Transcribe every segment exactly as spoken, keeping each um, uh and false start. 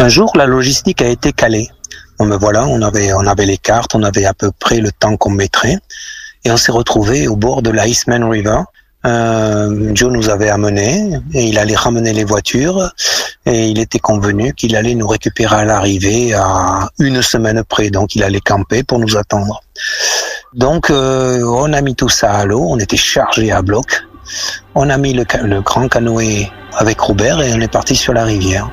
Un jour, la logistique a été calée. Bon, ben voilà, on avait, on avait les cartes, on avait à peu près le temps qu'on mettrait, et on s'est retrouvé au bord de la Eastman River. Euh, Joe nous avait amenés et il allait ramener les voitures et il était convenu qu'il allait nous récupérer à l'arrivée à une semaine près, donc il allait camper pour nous attendre. Donc euh, on a mis tout ça à l'eau, on était chargés à bloc, on a mis le, le grand canoë avec Robert et on est parti sur la rivière.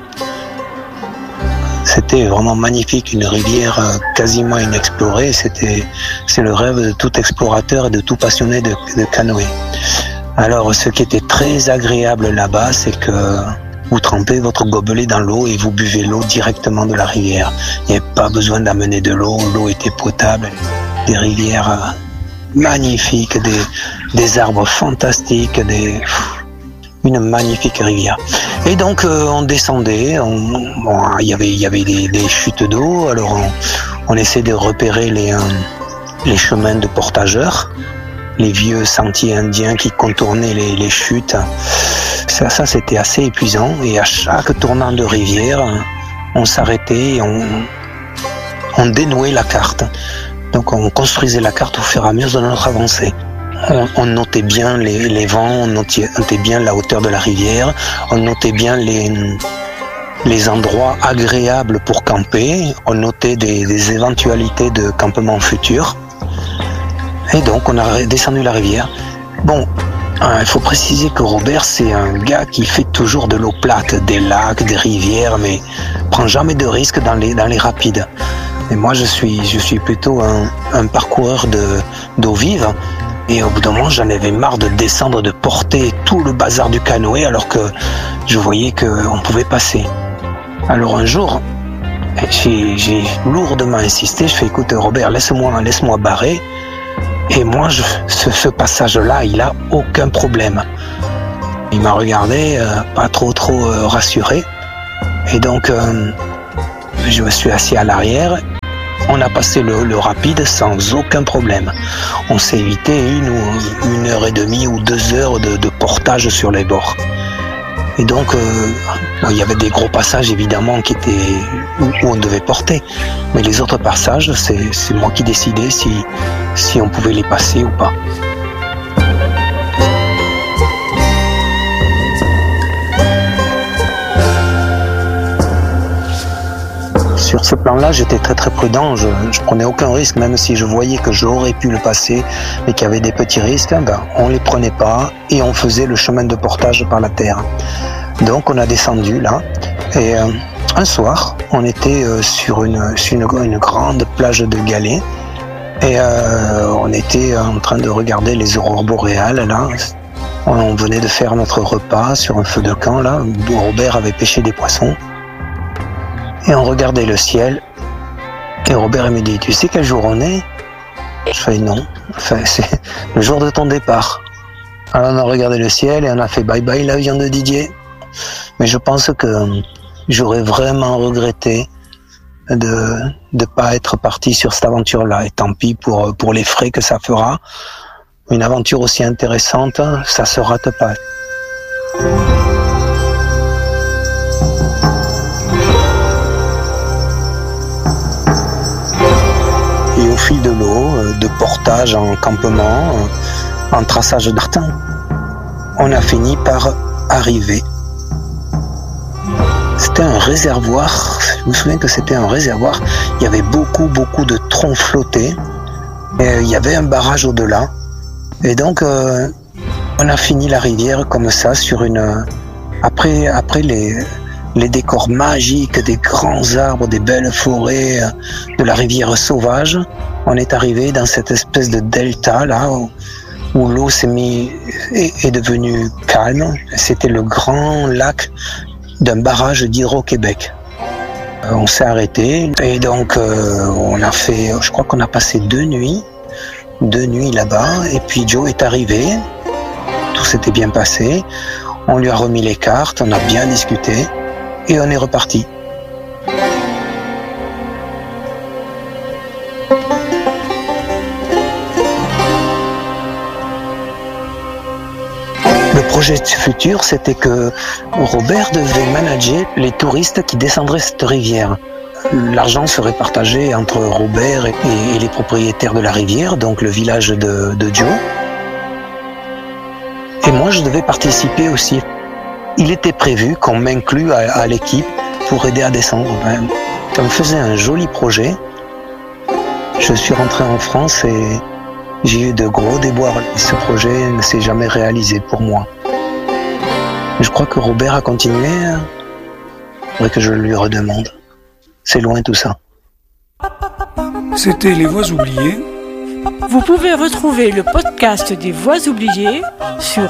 C'était vraiment magnifique, une rivière quasiment inexplorée, c'était, c'est le rêve de tout explorateur et de tout passionné de, de canoë. Alors, ce qui était très agréable là-bas, c'est que vous trempez votre gobelet dans l'eau et vous buvez l'eau directement de la rivière. Il n'y avait pas besoin d'amener de l'eau, l'eau était potable. Des rivières magnifiques, des, des arbres fantastiques, des, une magnifique rivière. Et donc, euh, on descendait, on, bon, il y avait, il y avait des, des chutes d'eau, alors on, on essaie de repérer les, euh, les chemins de portageurs, les vieux sentiers indiens qui contournaient les, les chutes. Ça, ça, c'était assez épuisant. Et à chaque tournant de rivière, on s'arrêtait et on, on dénouait la carte. Donc on construisait la carte au fur et à mesure de notre avancée. On, on notait bien les, les vents, on notait, notait bien la hauteur de la rivière, on notait bien les, les endroits agréables pour camper, on notait des, des éventualités de campement futur. Et donc, on a descendu la rivière. Bon, il euh, faut préciser que Robert, c'est un gars qui fait toujours de l'eau plate, des lacs, des rivières, mais prend jamais de risques dans les, dans les rapides. Et moi, je suis, je suis plutôt un, un parcoureur de, d'eau vive. Et au bout d'un moment, j'en avais marre de descendre, de porter tout le bazar du canoë, alors que je voyais qu'on pouvait passer. Alors un jour, j'ai, j'ai lourdement insisté. Je fais, écoute, Robert, laisse-moi, laisse-moi barrer. Et moi, je, ce, ce passage-là, il a aucun problème. Il m'a regardé, euh, pas trop trop euh, rassuré. Et donc, euh, je me suis assis à l'arrière. On a passé le, le rapide sans aucun problème. On s'est évité une ou une heure et demie ou deux heures de, de portage sur les bords. Et donc, euh, il y avait des gros passages évidemment qui étaient où, où on devait porter. Mais les autres passages, c'est, c'est moi qui décidais si, si on pouvait les passer ou pas. Sur ce plan-là, j'étais très très prudent, je, je prenais aucun risque, même si je voyais que j'aurais pu le passer et qu'il y avait des petits risques, ben, on les prenait pas et on faisait le chemin de portage par la terre. Donc on a descendu là, et euh, un soir, on était euh, sur, une, sur une, une grande plage de galets, et euh, on était en train de regarder les aurores boréales là. On venait de faire notre repas sur un feu de camp là, où Robert avait pêché des poissons. Et on regardait le ciel, et Robert me dit, tu sais quel jour on est? Je fais non, enfin, c'est le jour de ton départ. Alors on a regardé le ciel et on a fait bye bye l'avion de Didier. Mais je pense que j'aurais vraiment regretté de ne pas être parti sur cette aventure-là. Et tant pis pour, pour les frais que ça fera. Une aventure aussi intéressante, ça se rate pas. Et au fil de l'eau, de portage en campement, en traçage d'artin, on a fini par arriver. C'était un réservoir, je me souviens que c'était un réservoir, il y avait beaucoup, beaucoup de troncs flottés, et il y avait un barrage au-delà. Et donc, euh, on a fini la rivière comme ça, sur une... Après, après les... les décors magiques des grands arbres, des belles forêts, de la rivière sauvage, on est arrivé dans cette espèce de delta là où, où l'eau s'est mis est, est devenue calme. C'était le grand lac d'un barrage d'Hydro-Québec. Euh, on s'est arrêté et donc euh, on a fait, je crois qu'on a passé deux nuits, deux nuits là-bas. Et puis Joe est arrivé, tout s'était bien passé. On lui a remis les cartes, on a bien discuté. Et on est reparti. Le projet futur, c'était que Robert devait manager les touristes qui descendraient cette rivière. L'argent serait partagé entre Robert et, et les propriétaires de la rivière, donc le village de, de Joe. Et moi, je devais participer aussi. Il était prévu qu'on m'inclue à, à l'équipe pour aider à descendre. Ben, ça me faisait un joli projet. Je suis rentré en France et j'ai eu de gros déboires. Ce projet ne s'est jamais réalisé pour moi. Je crois que Robert a continué. Il faudrait que je lui redemande. C'est loin tout ça. C'était Les Voix oubliées. Vous pouvez retrouver le podcast des Voix oubliées sur